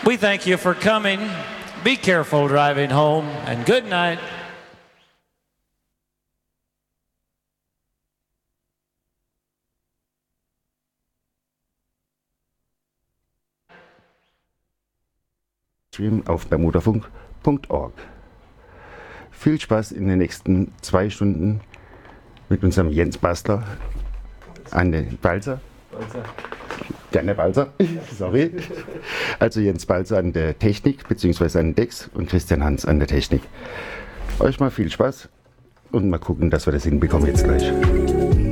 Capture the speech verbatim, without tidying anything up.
We thank you for coming. Be careful driving home, and good night. Stream auf bermudafunk punkt org. Viel Spaß in den nächsten zwei Stunden mit unserem Jens Bastler an den Balzer. Balzer. Gerne Balzer, sorry. Also Jens Balzer an der Technik bzw. an den Decks und Christian Hans an der Technik. Euch mal viel Spaß und mal gucken, dass wir das hinbekommen jetzt gleich.